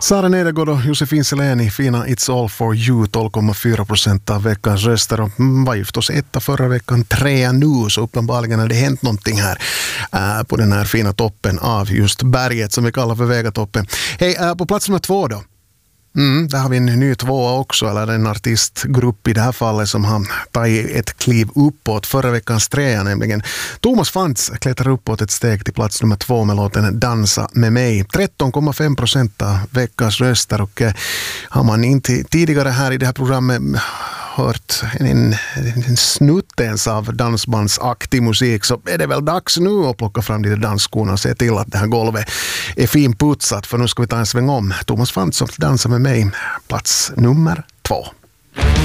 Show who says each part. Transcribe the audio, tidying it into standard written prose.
Speaker 1: Sara Nedergård och Josefin Selén i fina It's All For You, 12,4% av veckans röster, och var ju förstås etta förra veckan, 3 nu, så uppenbarligen har det hänt någonting här på den här fina toppen av just berget som vi kallar för Vegatoppen. Hej, på plats nummer 2 då. Där har vi en ny 2 också, eller en artistgrupp i det här fallet som har tagit ett kliv uppåt. Förra veckans 3, nämligen Thomas Fantz, klättrar uppåt ett steg till plats nummer 2 med låten Dansa med mig. 13,5% av veckans röster, och har man inte tidigare här i det här programmet hört en snuttens av dansbandsaktig musik, så är det väl dags nu att plocka fram de dansskorna och se till att det här golvet är finputsat, för nu ska vi ta en sväng om. Thomas Fantz som dansar med mig, plats nummer 2.